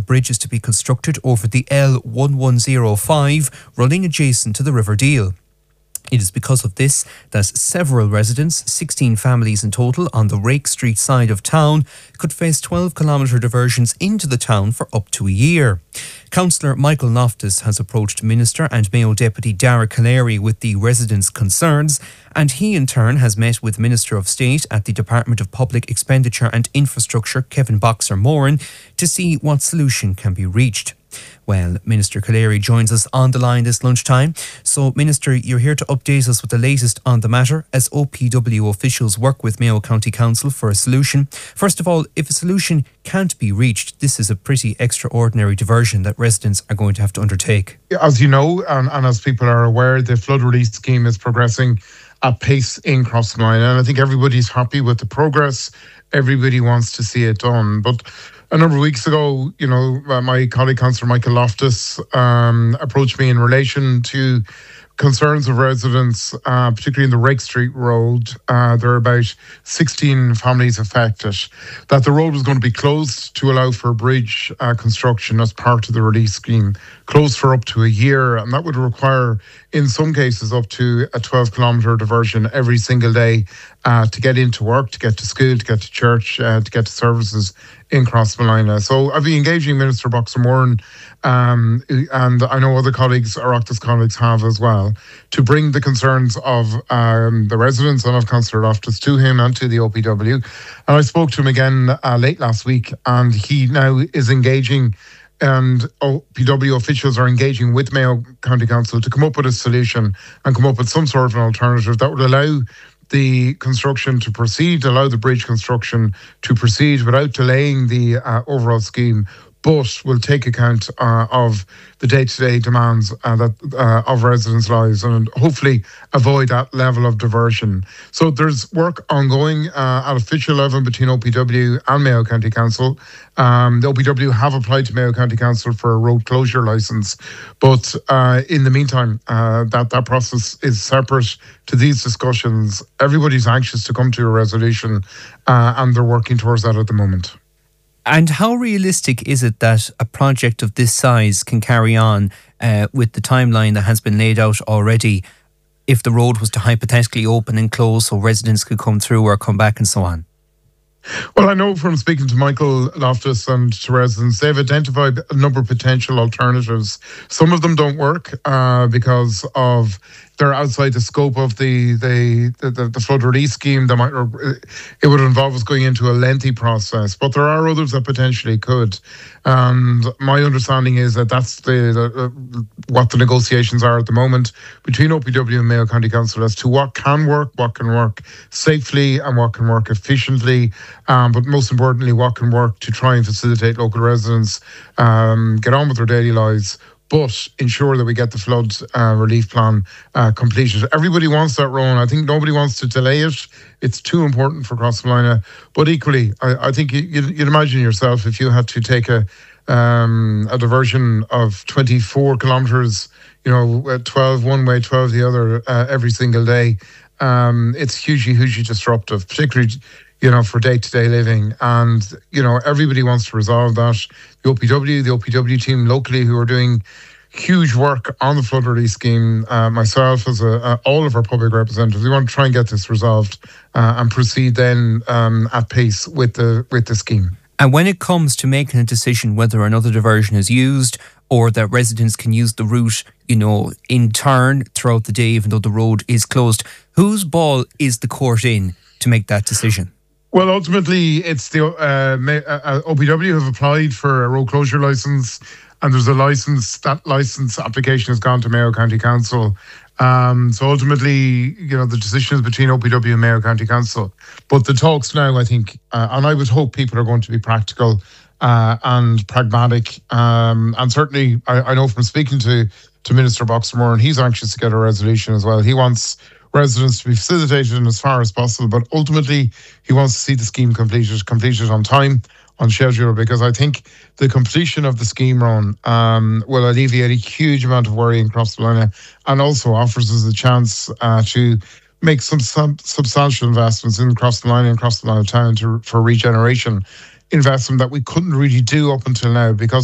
bridge is to be constructed over the L1105 running adjacent to the River Deal. It is because of this that several residents, 16 families in total, on the Rake Street side of town could face 12-kilometre diversions into the town for up to a year. Councillor Michael Loftus has approached Minister and Mayo Deputy Dara Calleary with the residents' concerns, and he in turn has met with Minister of State at the Department of Public Expenditure and Infrastructure, Kevin Boxer-Moran, to see what solution can be reached. Well, Minister Calleary joins us on the line this lunchtime. So, Minister, you're here to update us with the latest on the matter as OPW officials work with Mayo County Council for a solution. First of all, if a solution can't be reached, this is a pretty extraordinary diversion that residents are going to have to undertake. As you know, and as people are aware, the flood relief scheme is progressing at pace in Crossmaglen, and I think everybody's happy with the progress. Everybody wants to see it done. But a number of weeks ago, my colleague, Councillor Michael Loftus, approached me in relation to concerns of residents, particularly in the Rake Street Road. There are about 16 families affected, that the road was going to be closed to allow for bridge construction as part of the relief scheme, closed for up to a year, and that would require, in some cases, up to a 12-kilometre diversion every single day to get into work, to get to school, to get to church, to get to services in Crossmaglen. So I've been engaging Minister Boxer-Moran, and I know other colleagues, Oireachtas colleagues have as well, to bring the concerns of the residents and of Councillor Loftus to him and to the OPW. And I spoke to him again late last week, and he now is engaging, and OPW officials are engaging with Mayo County Council to come up with a solution and come up with some sort of an alternative that would allow the construction to proceed, allow the bridge construction to proceed without delaying the overall scheme, but will take account of the day-to-day demands of residents' lives and hopefully avoid that level of diversion. So there's work ongoing at official level between OPW and Mayo County Council. The OPW have applied to Mayo County Council for a road closure licence, but in the meantime, that process is separate to these discussions. Everybody's anxious to come to a resolution, and they're working towards that at the moment. And how realistic is it that a project of this size can carry on with the timeline that has been laid out already, if the road was to hypothetically open and close so residents could come through or come back and so on? Well, I know from speaking to Michael Loftus and to residents, they've identified a number of potential alternatives. Some of them don't work because of they're outside the scope of the flood relief scheme. It would involve us going into a lengthy process, but there are others that potentially could. And my understanding is that that's what the negotiations are at the moment between OPW and Mayo County Council as to what can work safely and what can work efficiently, but most importantly, what can work to try and facilitate local residents get on with their daily lives, but ensure that we get the flood relief plan completed. Everybody wants that, Rowan. I think nobody wants to delay it. It's too important for Crossmaglen. But equally, I think you'd imagine yourself if you had to take a diversion of 24 kilometres, 12 one way, 12 the other every single day. It's hugely disruptive, particularly for day-to-day living. And, everybody wants to resolve that. The OPW team locally who are doing huge work on the flood relief scheme, myself as all of our public representatives, we want to try and get this resolved and proceed then at pace with the scheme. And when it comes to making a decision whether another diversion is used or that residents can use the route, in turn throughout the day, even though the road is closed, whose ball is the court in to make that decision? Well, ultimately, it's the OPW have applied for a road closure licence, and there's a licence. That licence application has gone to Mayo County Council. So ultimately, the decision is between OPW and Mayo County Council. But the talks now, I think, and I would hope people are going to be practical and pragmatic. And certainly, I know from speaking to Minister Boxer-Moran, he's anxious to get a resolution as well. He wants residents to be facilitated as far as possible, but ultimately he wants to see the scheme completed on time, on schedule, because I think the completion of the scheme run will alleviate a huge amount of worry in Crossmaglen and also offers us a chance to make some substantial investments in Crossmaglen and Crossmaglen town for regeneration, investment that we couldn't really do up until now because